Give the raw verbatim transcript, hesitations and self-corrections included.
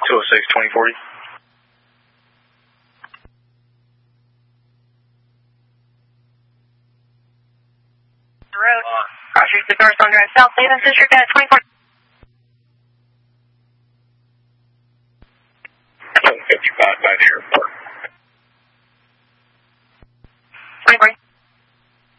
two oh six, twenty forty. Road. Cross Street to North on Drive South, Davis District at twenty forty. fifty-five by the airport. twenty forty.